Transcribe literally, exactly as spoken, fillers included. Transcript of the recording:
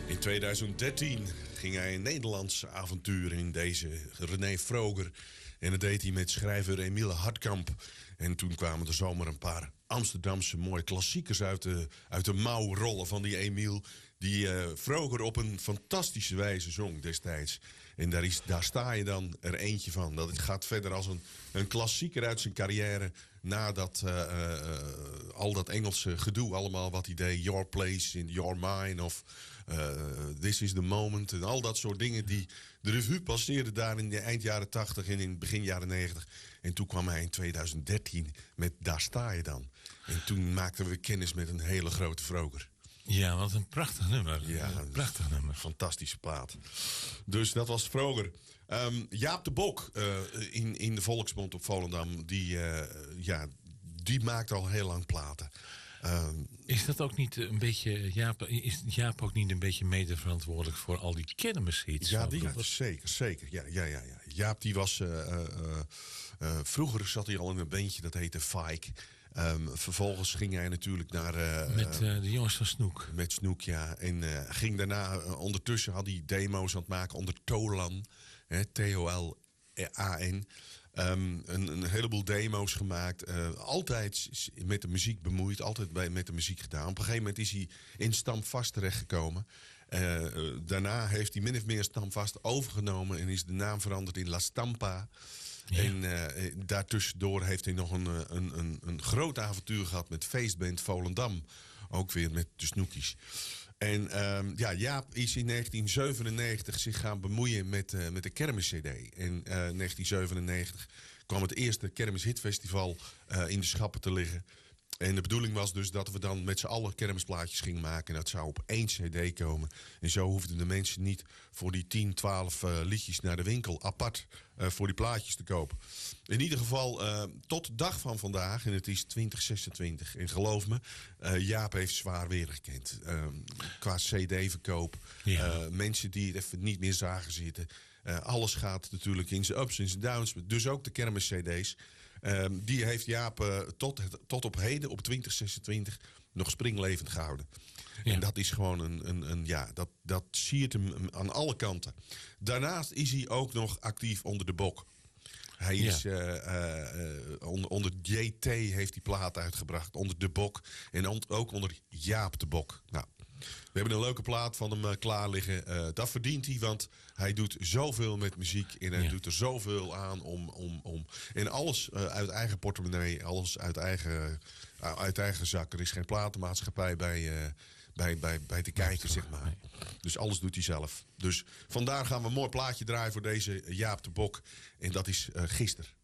In tweeduizend dertien ging hij een Nederlands avontuur in deze René Vroger. En dat deed hij met schrijver Emiele Hartkamp. En toen kwamen er zomaar een paar Amsterdamse mooie klassiekers uit de, uit de mouw rollen van die Emiel. Die uh, Vroger op een fantastische wijze zong destijds. En daar, is, daar sta je dan er eentje van. Dat het gaat verder als een, een klassieker uit zijn carrière. Nadat uh, uh, al dat Engelse gedoe allemaal wat hij deed. Your Place in Your Mind of uh, This is the Moment. En al dat soort dingen die de revue passeerden daar in de eind jaren tachtig en in begin jaren negentig. En toen kwam hij in tweeduizend dertien met Daar sta je dan. En toen maakten we kennis met een hele grote Vroger. Ja, wat een prachtig nummer. Ja, een prachtig nummer. Fantastische plaat. Dus dat was Vroger. Um, Jaap de Bok uh, in, in de Volksmond op Volendam. Die, uh, ja, die maakt al heel lang platen. Um, is dat ook niet een beetje, Jaap, is Jaap ook niet een beetje medeverantwoordelijk voor al die kermishits? Ja, die, ja zeker, zeker. Ja, ja, ja, ja. Jaap die was, uh, uh, uh, vroeger zat hij al in een bandje dat heette Fike. Um, vervolgens ging hij natuurlijk naar... Uh, met uh, de jongens van Snoek. Met Snoek, ja. En uh, ging daarna, uh, ondertussen had hij demo's aan het maken onder Tolan. T O L A N. Um, een, een heleboel demo's gemaakt. Uh, altijd met de muziek bemoeid. Altijd bij, met de muziek gedaan. Op een gegeven moment is hij in Stamvast terechtgekomen. Uh, uh, daarna heeft hij min of meer Stamvast overgenomen. En is de naam veranderd in La Stampa. Ja. En uh, daartussendoor heeft hij nog een, een, een, een groot avontuur gehad met feestband Volendam. Ook weer met de Snoekies. En um, ja, Jaap is in negentien zevenennegentig zich gaan bemoeien met, uh, met de Kermis-C D. In uh, negentien zevenennegentig kwam het eerste Kermis-hitfestival uh, in de schappen te liggen. En de bedoeling was dus dat we dan met z'n allen kermisplaatjes gingen maken. En dat zou op één cd komen. En zo hoefden de mensen niet voor die tien, twaalf uh, liedjes naar de winkel apart uh, voor die plaatjes te kopen. In ieder geval uh, tot de dag van vandaag. En het is twintig zesentwintig. En geloof me, uh, Jaap heeft zwaar weer gekend. Uh, qua cd-verkoop. Ja. Uh, mensen die het even niet meer zagen zitten. Uh, alles gaat natuurlijk in zijn ups en zijn downs. Dus ook de kermis-cd's. Um, die heeft Jaap uh, tot, tot op heden, op twintig zesentwintig, nog springlevend gehouden. Ja. En dat is gewoon een, een, een ja, dat, dat siert hem aan alle kanten. Daarnaast is hij ook nog actief onder de bok. Hij is ja. uh, uh, onder, onder J T heeft hij plaat uitgebracht. Onder de bok. En on, ook onder Jaap de Bok. Nou, we hebben een leuke plaat van hem uh, klaar liggen. Uh, dat verdient hij, want hij doet zoveel met muziek. En hij ja. doet er zoveel aan om... om, om en alles uh, uit eigen portemonnee. Alles uit eigen, uh, uit eigen zak. Er is geen platenmaatschappij bij... Uh, Bij, bij, bij te kijken, zeg maar. Dus alles doet hij zelf. Dus vandaar gaan we een mooi plaatje draaien voor deze Jaap de Bok. En dat is uh, Gister.